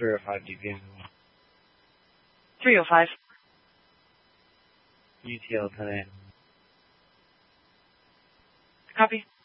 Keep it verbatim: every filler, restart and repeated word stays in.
three oh five D P M. three oh five. U T L ten A. Copy.